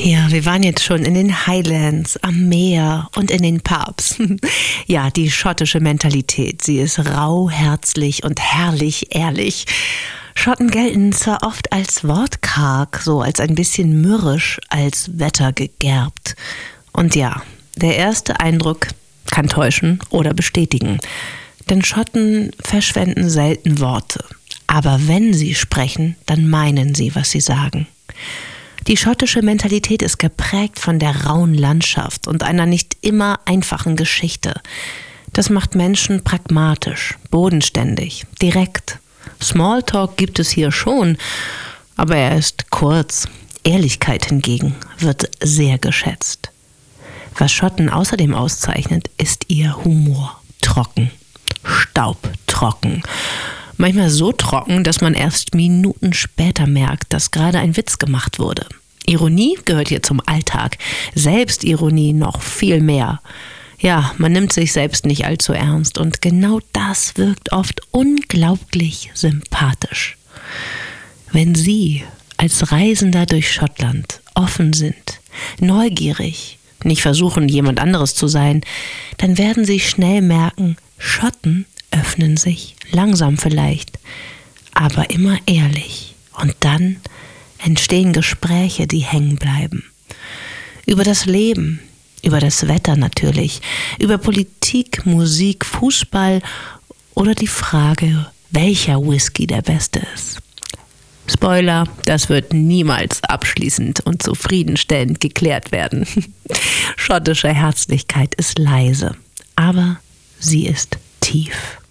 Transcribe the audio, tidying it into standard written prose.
Ja, wir waren jetzt schon in den Highlands, am Meer und in den Pubs. Ja, die schottische Mentalität, sie ist rau, herzlich und herrlich ehrlich. Schotten gelten zwar oft als wortkarg, so als ein bisschen mürrisch, als wettergegerbt. Und ja, der erste Eindruck kann täuschen oder bestätigen. Denn Schotten verschwenden selten Worte. Aber wenn sie sprechen, dann meinen sie, was sie sagen. Die schottische Mentalität ist geprägt von der rauen Landschaft und einer nicht immer einfachen Geschichte. Das macht Menschen pragmatisch, bodenständig, direkt. Smalltalk gibt es hier schon, aber er ist kurz. Ehrlichkeit hingegen wird sehr geschätzt. Was Schotten außerdem auszeichnet, ist ihr Humor. Trocken, staubtrocken. Manchmal so trocken, dass man erst Minuten später merkt, dass gerade ein Witz gemacht wurde. Ironie gehört hier zum Alltag, Selbstironie noch viel mehr. Ja, man nimmt sich selbst nicht allzu ernst und genau das wirkt oft unglaublich sympathisch. Wenn Sie als Reisender durch Schottland offen sind, neugierig, nicht versuchen, jemand anderes zu sein, dann werden Sie schnell merken, Schotten öffnen sich, langsam vielleicht, aber immer ehrlich. Und dann entstehen Gespräche, die hängen bleiben. Über das Leben, über das Wetter natürlich, über Politik, Musik, Fußball oder die Frage, welcher Whisky der beste ist. Spoiler, das wird niemals abschließend und zufriedenstellend geklärt werden. Schottische Herzlichkeit ist leise, aber sie ist tief.